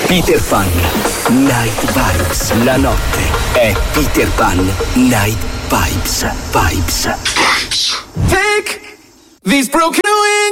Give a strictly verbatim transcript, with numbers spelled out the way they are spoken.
Peter Pan, Night Vibes. La notte è Peter Pan, Night Vibes. Vibes. Take these broken wings.